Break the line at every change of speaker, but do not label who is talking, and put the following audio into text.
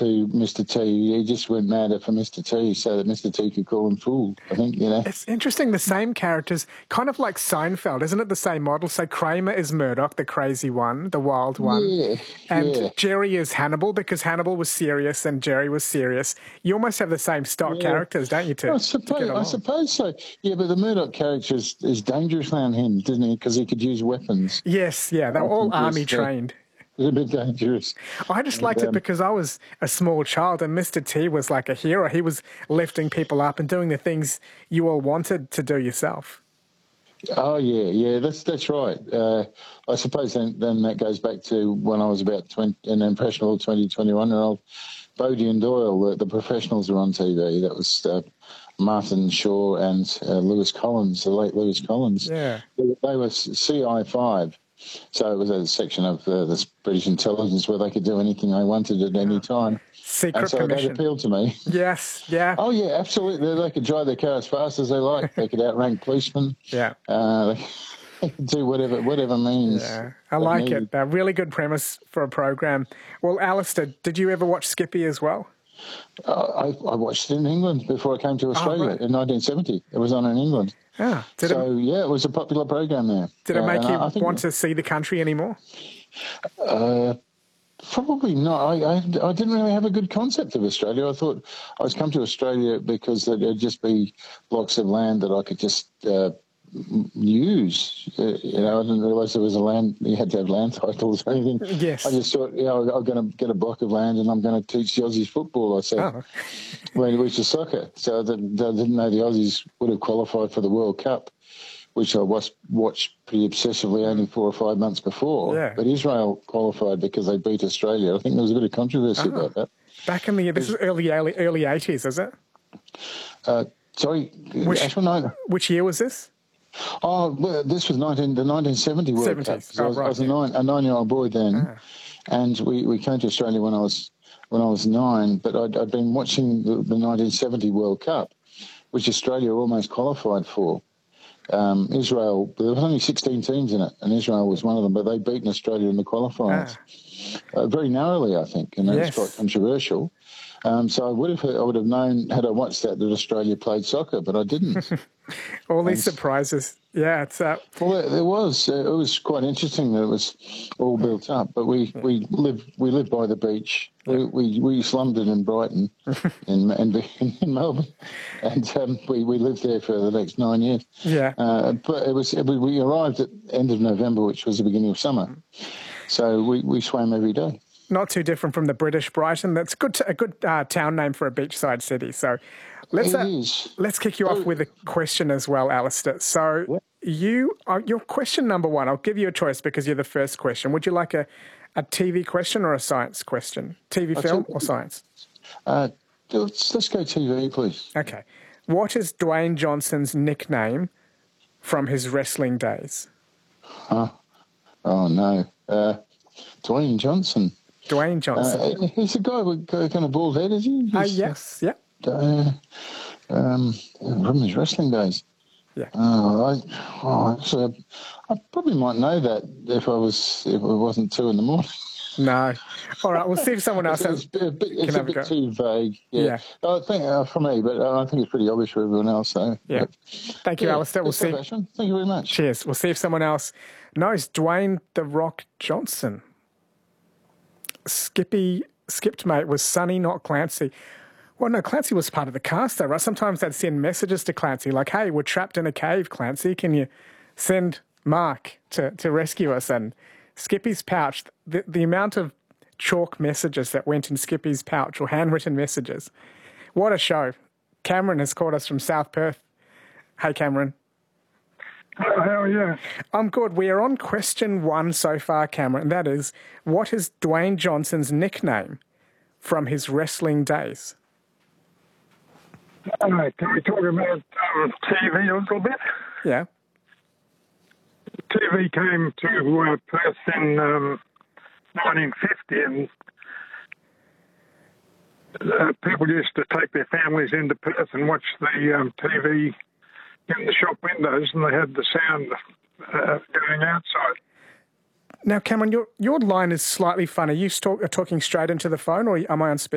to Mr. T. He just went mad for Mr. T so that Mr. T could call him fool, I think,
It's interesting, the same characters, kind of like Seinfeld, isn't it the same model? So Kramer is Murdoch, the crazy one, the wild one.
Yeah,
and Jerry is Hannibal, because Hannibal was serious and Jerry was serious. You almost have the same stock characters, don't you,
I suppose so. Yeah, but the Murdoch character is dangerous around him, didn't he? Because he could use weapons.
Yes, yeah, they were all army trained.
It was a bit dangerous.
I just liked it because I was a small child and Mr. T was like a hero. He was lifting people up and doing the things you all wanted to do yourself. Oh,
yeah, that's right. I suppose then that goes back to when I was about 20, an impressionable 20, 21-year-old. Bodie and Doyle, the professionals were on TV. That was Martin Shaw and Lewis Collins, the late Lewis Collins.
Yeah.
They were CI5. So it was a section of the British intelligence where they could do anything they wanted at any time.
Secret commission.
That appealed to me.
Yes, yeah.
Oh, yeah, absolutely. They could drive their car as fast as they liked. They could outrank policemen.
Yeah.
They could do whatever means.
Yeah, I like it. A really good premise for a program. Well, Alistair, did you ever watch Skippy as well?
I watched it in England before I came to Australia in 1970. It was on in England.
Yeah.
It was a popular program there.
Did it make you want to see the country anymore?
Probably not. I didn't really have a good concept of Australia. I thought I was come to Australia because there'd just be blocks of land that I could just use. I didn't realise there was a land, you had to have land titles or anything.
Yes.
I just thought, I'm going to get a block of land and I'm going to teach the Aussies football, I said, which is soccer. So I didn't know the Aussies would have qualified for the World Cup, which I watched pretty obsessively only 4 or 5 months before.
Yeah.
But Israel qualified because they beat Australia. I think there was a bit of controversy about that.
Back in this is early 80s, is it?
Sorry,
which year was this?
Oh, well, this was the 1970 World Cup. So I was a 9-year-old boy then, and we came to Australia when I was 9. But I'd been watching the 1970 World Cup, which Australia almost qualified for. Israel, there was only 16 teams in it, and Israel was one of them. But they beaten Australia in the qualifiers very narrowly, I think, and that's quite controversial. So I would have known had I watched that Australia played soccer, but I didn't.
All these surprises. Yeah, it's
well, it was quite interesting that it was all built up. But we lived by the beach. We slummed it in Brighton, in Melbourne, and we lived there for the next 9 years.
Yeah.
But we arrived at the end of November, which was the beginning of summer. So we swam every day.
Not too different from the British Brighton. That's a good town name for a beachside city. So let's kick you off with a question as well, Alistair. So your question number one, I'll give you a choice because you're the first question. Would you like a TV question or a science question? TV, film or science?
Let's go TV, please.
Okay. What is Dwayne Johnson's nickname from his wrestling days?
Oh, no. Dwayne Johnson.
Dwayne Johnson.
He's a guy with kind of bald head, is he?
Yes, yeah.
From his wrestling days.
Yeah.
Actually, I probably might know that if it wasn't 2 a.m.
No. All right, we'll see if someone else
it's a bit too vague. Yeah. I think for me, but I think it's pretty obvious for everyone else. So
yeah. Thank you, Alistair. We'll see.
Thank you very much.
Cheers. We'll see if someone else knows Dwayne "The Rock" Johnson. Skipped mate was Sonny, not Clancy. Well, no, Clancy was part of the cast, though, right? Sometimes they'd send messages to Clancy like, hey, we're trapped in a cave, Clancy. Can you send Mark to rescue us? And Skippy's pouch, the amount of chalk messages that went in Skippy's pouch or handwritten messages. What a show. Cameron has called us from South Perth. Hey, Cameron.
How are you?
I'm good. We are on question 1 so far, Cameron. That is, what is Dwayne Johnson's nickname from his wrestling days?
All right, can we talk about TV a little bit?
Yeah.
TV came to Perth in 1950, and people used to take their families into Perth and watch the TV in the shop windows, and they had the sound going outside.
Now, Cameron, your line is slightly funny. Are you talking straight into the phone, or am I on speaker?